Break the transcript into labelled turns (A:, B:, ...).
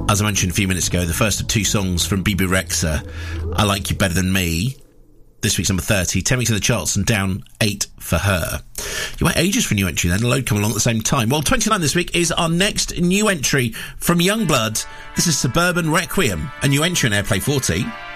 A: As I mentioned a few minutes ago, the first of two songs from Bebe Rexha, I Like You Better Than Me. This week's number 30, 10 weeks in the charts and down 8 for her. You wait ages for a new entry then, a load come along at the same time. Well, 29 this week is our next new entry from Youngblood. This is Suburban Requiem, a new entry in Airplay 40.